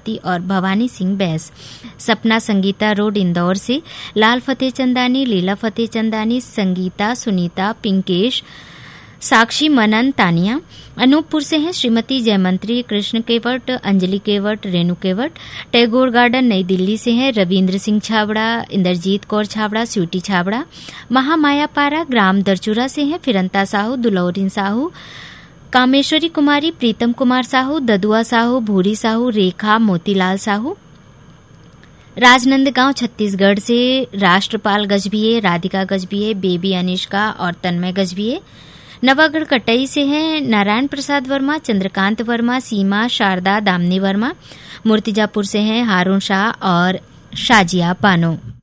श्रीमती और भवानी सिंह बैस। सपना संगीता रोड इंदौर से लाल फतेहचंदानी, लीला फतेहचंदानी, संगीता, सुनीता, पिंकेश, साक्षी, मनन, तानिया। अनूपपुर से हैं श्रीमती जयमंत्री, कृष्ण केवट, अंजलि केवट, रेणु केवट। टैगोर गार्डन नई दिल्ली से हैं रविंद्र सिंह छाबड़ा, इंद्रजीत कौर छाबड़ा, स्वीटी छाबड़ा। महामाया पारा ग्राम दरचूरा से हैं फिरंता साहू, दुलौरिन साहू, कामेश्वरी कुमारी, प्रीतम कुमार साहू, ददुआ साहू, भूरी साहू, रेखा, मोतीलाल साहू। राजनंदगांव छत्तीसगढ़ से राष्ट्रपाल गजभिये, राधिका गजभिये, बेबी अनिष्का और तन्मय गजभिये। नवागढ़ कटई से हैं नारायण प्रसाद वर्मा, चंद्रकांत वर्मा, सीमा, शारदा, दामनी वर्मा। मूर्तिजापुर से हैं हारून शाह और शाजिया बानो।